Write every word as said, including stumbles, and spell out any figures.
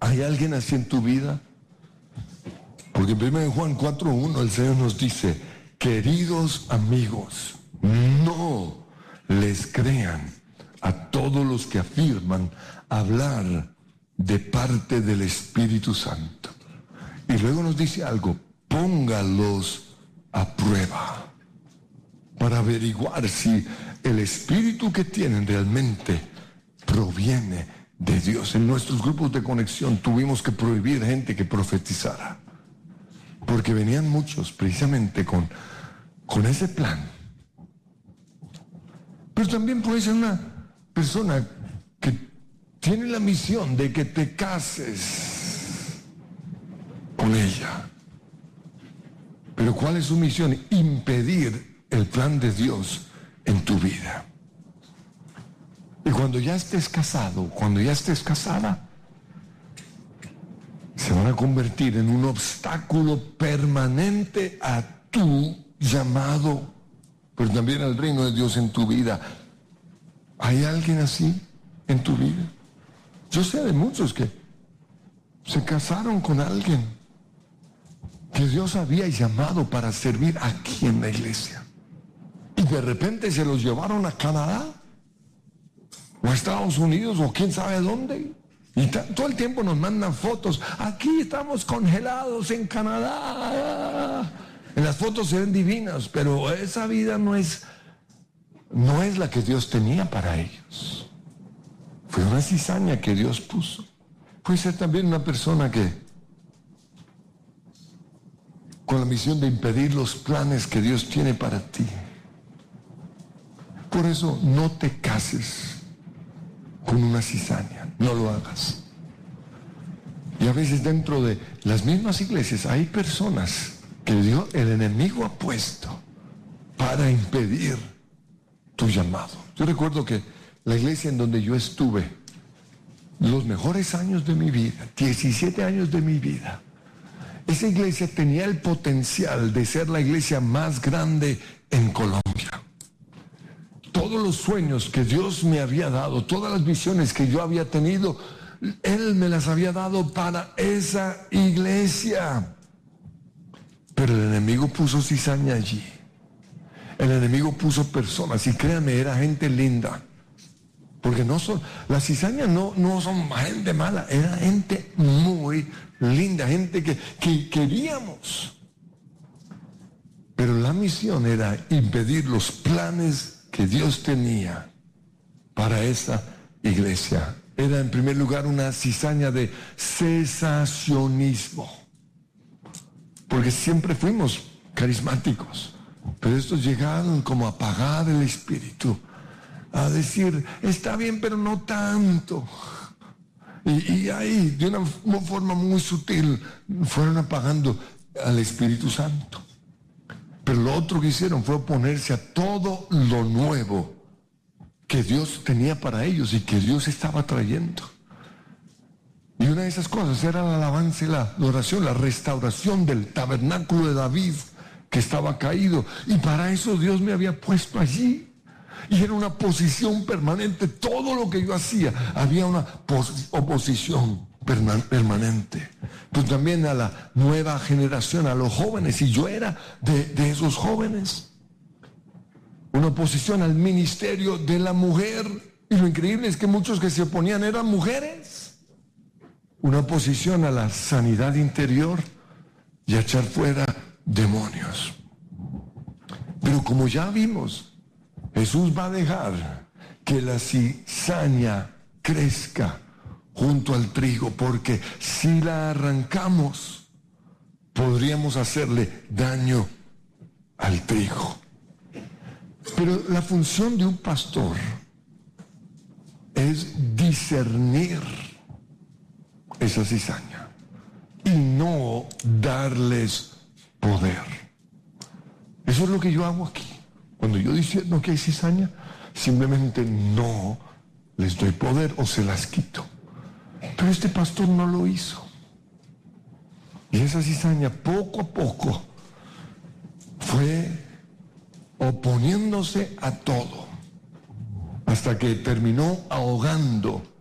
¿Hay alguien así en tu vida? Porque en primero Juan cuatro uno el Señor nos dice, queridos amigos, no les crean a todos los que afirman hablar de parte del Espíritu Santo. Y luego nos dice algo, póngalos a prueba para averiguar si el espíritu que tienen realmente proviene de Dios. En nuestros grupos de conexión tuvimos que prohibir gente que profetizara, porque venían muchos precisamente con, con ese plan. Pero también puede ser una persona que tiene la misión de que te cases con ella. Pero ¿cuál es su misión? Impedir el plan de Dios en tu vida. Y cuando ya estés casado, cuando ya estés casada, se van a convertir en un obstáculo permanente a tu llamado, pero también al reino de Dios en tu vida. ¿Hay alguien así en tu vida? Yo sé de muchos que se casaron con alguien que Dios había llamado para servir aquí en la iglesia. Y de repente se los llevaron a Canadá, o a Estados Unidos, o quién sabe dónde. Y todo el tiempo nos mandan fotos. Aquí estamos congelados en Canadá. En las fotos se ven divinas, pero esa vida no es, no es la que Dios tenía para ellos. Fue una cizaña que Dios puso. Puede ser también una persona que, con la misión de impedir los planes que Dios tiene para ti. Por eso no te cases con una cizaña, no lo hagas. Y a veces dentro de las mismas iglesias hay personas que Dios, el enemigo ha puesto para impedir tu llamado. Yo recuerdo que la iglesia en donde yo estuve, los mejores años de mi vida, diecisiete años de mi vida, esa iglesia tenía el potencial de ser la iglesia más grande en Colombia. Todos los sueños que Dios me había dado, todas las visiones que yo había tenido, Él me las había dado para esa iglesia. Pero el enemigo puso cizaña allí. El enemigo puso personas, y créanme, era gente linda. Porque no son, las cizañas no, no son gente mala, era gente muy linda, gente que, que queríamos. Pero la misión era impedir los planes que Dios tenía para esa iglesia. Era en primer lugar una cizaña de cesacionismo, porque siempre fuimos carismáticos, pero estos llegaron como a apagar el espíritu, a decir, está bien, pero no tanto. Y, y ahí, de una, una forma muy sutil, fueron apagando al Espíritu Santo. Pero lo otro que hicieron fue oponerse a todo lo nuevo que Dios tenía para ellos y que Dios estaba trayendo. Y una de esas cosas era la alabanza y la adoración, la restauración del tabernáculo de David que estaba caído. Y para eso Dios me había puesto allí. Y era una posición permanente. Todo lo que yo hacía, había una oposición permanente. Pues también a la nueva generación, a los jóvenes, y yo era de, de esos jóvenes. Una oposición al ministerio de la mujer, y lo increíble es que muchos que se oponían eran mujeres. Una oposición a la sanidad interior y a echar fuera demonios. Pero como ya vimos, Jesús va a dejar que la cizaña crezca junto al trigo, porque si la arrancamos, podríamos hacerle daño al trigo. Pero la función de un pastor es discernir esa cizaña y no darles poder. Eso es lo que yo hago aquí. Cuando yo discerno que hay cizaña, simplemente no les doy poder o se las quito. Pero este pastor no lo hizo. Y esa cizaña poco a poco fue oponiéndose a todo, hasta que terminó ahogando